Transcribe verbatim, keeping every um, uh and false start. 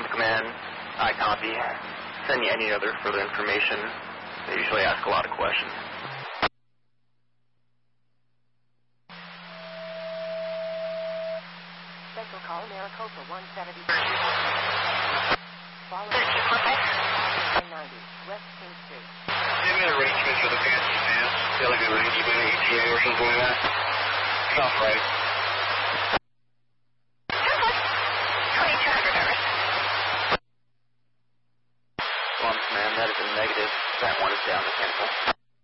command, I copy, send you any other further information. They usually ask a lot of questions. Central call, Maricopa one seventy. Follow nine ninety, West King Street. Give me an arrangement for the fancy man. Feel like a ninety by E T A or something like that. Sounds right.